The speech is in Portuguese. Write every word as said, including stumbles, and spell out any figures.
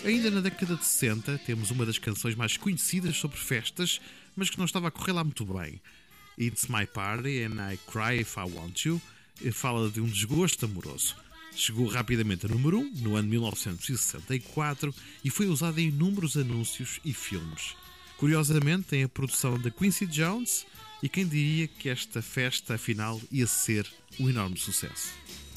Ainda na década de sessenta, temos uma das canções mais conhecidas sobre festas, mas que não estava a correr lá muito bem. It's My Party and I Cry If I Want You fala de um desgosto amoroso. Chegou rapidamente a número um no ano de mil novecentos e sessenta e quatro e foi usada em inúmeros anúncios e filmes. Curiosamente, tem a produção da Quincy Jones e quem diria que esta festa, afinal, ia ser um enorme sucesso.